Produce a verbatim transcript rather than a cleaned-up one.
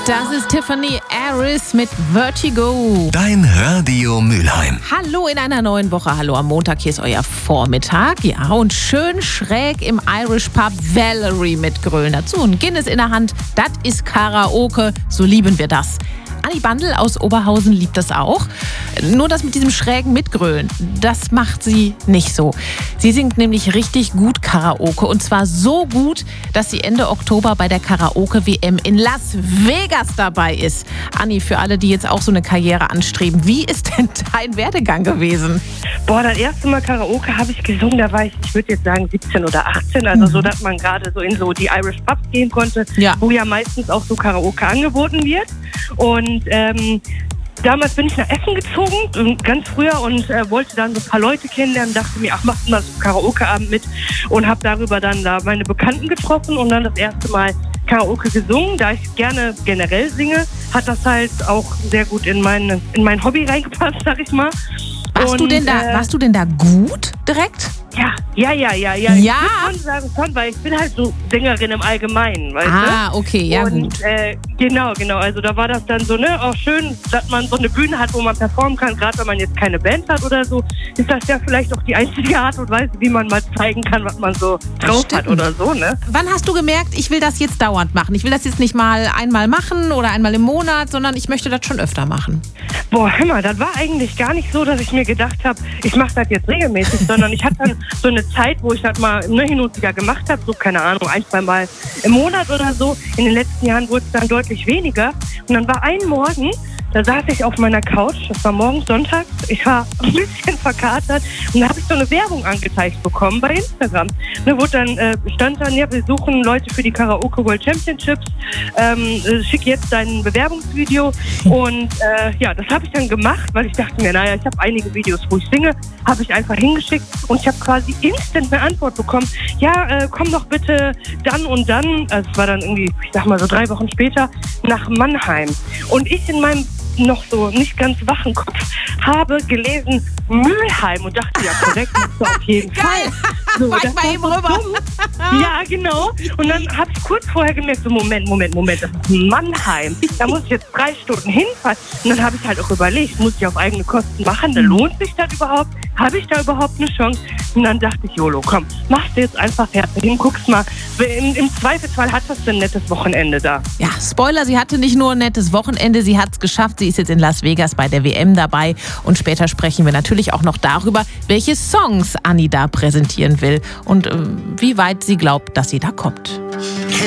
Das ist Tiffany Harris mit Vertigo. Dein Radio Mülheim. Hallo in einer neuen Woche. Hallo am Montag. Hier ist euer Vormittag. Ja, und schön schräg im Irish Pub Valerie mit Grölen dazu. Ein Guinness in der Hand. Das ist Karaoke. So lieben wir das. Anni Bandl aus Oberhausen liebt das auch. Nur das mit diesem schrägen Mitgrölen, das macht sie nicht so. Sie singt nämlich richtig gut Karaoke. Und zwar so gut, dass sie Ende Oktober bei der Karaoke-W M in Las Vegas dabei ist. Anni, für alle, die jetzt auch so eine Karriere anstreben, wie ist denn dein Werdegang gewesen? Boah, das erste Mal Karaoke habe ich gesungen, da war ich, ich würde jetzt sagen siebzehn oder achtzehn, also mhm. so, dass man gerade so in so die Irish Pubs gehen konnte, ja. wo ja meistens auch so Karaoke angeboten wird. Und ähm, damals bin ich nach Essen gezogen, ganz früher, und äh, wollte dann so ein paar Leute kennenlernen, dachte mir, ach, mach mal so einen Karaoke-Abend mit und habe darüber dann da meine Bekannten getroffen und dann das erste Mal Karaoke gesungen. Da ich gerne generell singe, hat das halt auch sehr gut in mein, in mein Hobby reingepasst, sag ich mal. Warst, und, du denn da, äh, warst du denn da gut direkt? Ja, ja, ja, ja, ja. Ja? Ich würde schon sagen, schon, weil ich bin halt so Sängerin im Allgemeinen, weißt du? Ah, okay, ja und, gut. Äh, genau, genau. Also da war das dann so, ne, auch schön, dass man so eine Bühne hat, wo man performen kann. Gerade wenn man jetzt keine Band hat oder so, ist das ja vielleicht auch die einzige Art und Weise, wie man mal zeigen kann, was man so drauf hat oder so, ne? Wann hast du gemerkt, ich will das jetzt dauernd machen? Ich will das jetzt nicht mal einmal machen oder einmal im Monat, sondern ich möchte das schon öfter machen. Boah, hör mal, das war eigentlich gar nicht so, dass ich mir gedacht habe, ich mache das jetzt regelmäßig, sondern ich hatte dann so eine Zeit, wo ich das mal ne, hin und wieder gemacht habe, so keine Ahnung, ein, zwei Mal im Monat oder so. In den letzten Jahren wurde es dann deutlich weniger. Und dann war ein Morgen, da saß ich auf meiner Couch, das war morgens Sonntag, ich war ein bisschen verkatert und da habe ich so eine Werbung angezeigt bekommen bei Instagram. Da wurde dann, äh, stand dann, ja, wir suchen Leute für die Karaoke World Championships, ähm, schick jetzt dein Bewerbungsvideo und äh, ja, das habe ich dann gemacht, weil ich dachte mir, naja, ich habe einige Videos, wo ich singe, habe ich einfach hingeschickt und ich habe quasi instant eine Antwort bekommen, ja, äh, komm doch bitte dann und dann, also es war dann irgendwie, ich sag mal so drei Wochen später, nach Mannheim. Und ich in meinem noch so nicht ganz wachen Kopf habe gelesen Mülheim und dachte, ja korrekt, das auf jeden Fall. So, Fahr ich mal eben rüber. Ja, genau. Und dann habe ich kurz vorher gemerkt, so Moment, Moment, Moment, das ist Mannheim. Da muss ich jetzt drei Stunden hinfahren. Und dann habe ich halt auch überlegt, muss ich auf eigene Kosten machen? Da lohnt sich das überhaupt? Habe ich da überhaupt eine Chance? Und dann dachte ich, Jolo, komm, machst du jetzt einfach fertig hin, guckst mal. Im, im Zweifelsfall hat das ein nettes Wochenende da. Ja, Spoiler, sie hatte nicht nur ein nettes Wochenende, sie hat es geschafft. Sie ist jetzt in Las Vegas bei der W M dabei. Und später sprechen wir natürlich auch noch darüber, welche Songs Anni da präsentieren will und äh, wie weit sie glaubt, dass sie da kommt.